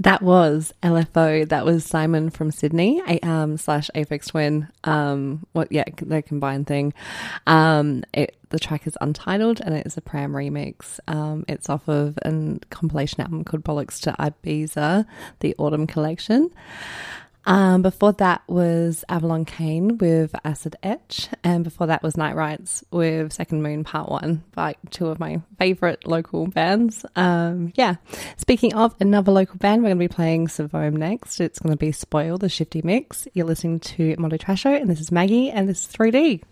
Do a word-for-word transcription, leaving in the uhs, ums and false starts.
That was L F O. That was Simon from Sydney, a, um, slash Aphex Twin. Um, what? Yeah, their combined thing. Um, it, the track is untitled and it's a Pram remix. Um, it's off of a compilation album called Bollocks to Ibiza, the Autumn Collection. Um, before that was Avalon Kane with Acid Etch, and before that was Night Rights with Second Moon Part One, by two of my favourite local bands. Um, yeah, speaking of another local band, we're going to be playing Savome next. It's going to be Spoil, the Shifty Mix. You're listening to Mondo Trasho, and this is Maggie, and this is three D.